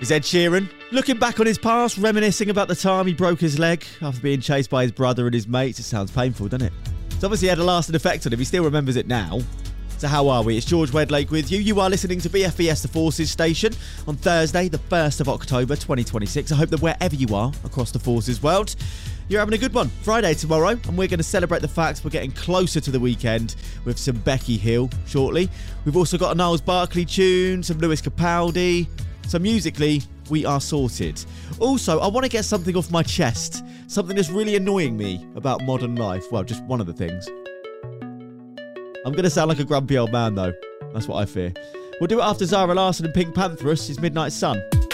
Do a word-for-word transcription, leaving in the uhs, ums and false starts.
is Ed Sheeran. Looking back on his past, reminiscing about the time he broke his leg after being chased by his brother and his mates. It sounds painful, doesn't it? It's obviously had a lasting effect on him. He still remembers it now. So how are we? It's George Wedlake with you. You are listening to B F B S The Forces station on Thursday, the first of October, twenty twenty-six. I hope that wherever you are across the Forces world, you're having a good one. Friday tomorrow, and we're going to celebrate the fact we're getting closer to the weekend with some Becky Hill shortly. We've also got a Niles Barkley tune, some Lewis Capaldi. So musically, we are sorted. Also, I want to get something off my chest. Something that's really annoying me about modern life. Well, just one of the things. I'm going to sound like a grumpy old man, though. That's what I fear. We'll do it after Zara Larsson and Pink Pantheress. It's Midnight Sun.